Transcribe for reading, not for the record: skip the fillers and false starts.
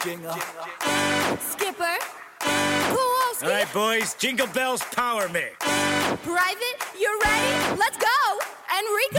Skipper. Kowalski. All right, boys, Jingle Bells Power Mix. Private, you ready? Let's go. Enrico.